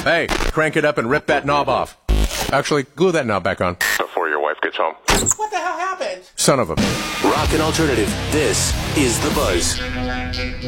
Hey, crank it up and rip that knob off. Actually, glue that knob back on. Before your wife gets home. What the hell happened? Son of a... Rock and alternative. This is The Buzz.